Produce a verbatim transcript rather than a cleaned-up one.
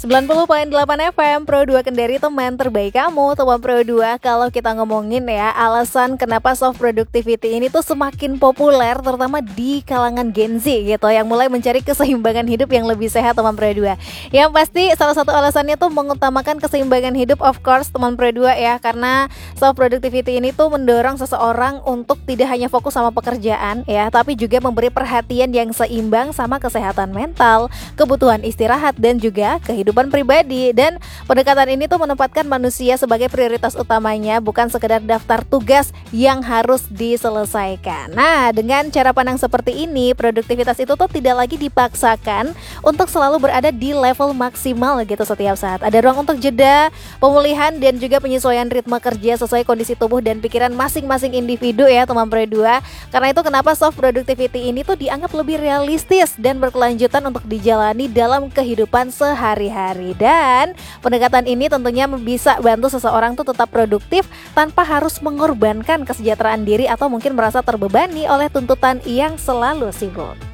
sembilan puluh koma delapan F M Pro dua Kendari, teman terbaik kamu. Teman Pro dua, kalau kita ngomongin ya alasan kenapa soft productivity ini tuh semakin populer terutama di kalangan Gen Z gitu, yang mulai mencari keseimbangan hidup yang lebih sehat, teman Pro dua. Yang pasti salah satu alasannya tuh mengutamakan keseimbangan hidup, of course teman Pro dua ya, karena soft productivity ini tuh mendorong seseorang untuk tidak hanya fokus sama pekerjaan ya, tapi juga memberi perhatian yang seimbang sama kesehatan mental, kebutuhan istirahat, dan juga kehidupan pribadi. Dan pendekatan ini tuh menempatkan manusia sebagai prioritas utamanya, bukan sekedar daftar tugas yang harus diselesaikan. Nah, dengan cara pandang seperti ini, produktivitas itu tuh tidak lagi dipaksakan untuk selalu berada di level maksimal gitu setiap saat. Ada ruang untuk jeda, pemulihan, dan juga penyesuaian ritme kerja sesuai kondisi tubuh dan pikiran masing-masing individu ya teman Pro dua. Karena itu kenapa soft productivity ini tuh dianggap lebih realistis dan berkelanjutan untuk dijalani dalam kehidupan sehari-hari. Dan pendekatan ini tentunya bisa bantu seseorang tuh tetap produktif tanpa harus mengorbankan kesejahteraan diri atau mungkin merasa terbebani oleh tuntutan yang selalu sibuk.